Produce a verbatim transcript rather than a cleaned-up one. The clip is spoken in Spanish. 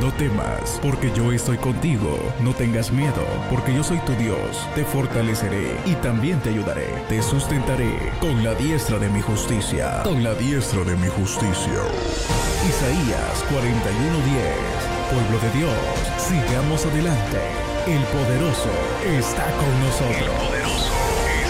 No temas, porque yo estoy contigo. No tengas miedo, porque yo soy tu Dios. Te fortaleceré y también te ayudaré. Te sustentaré con la diestra de mi justicia. Con la diestra de mi justicia. Isaías cuarenta y uno diez. Pueblo de Dios, sigamos adelante. El poderoso está con nosotros. El poderoso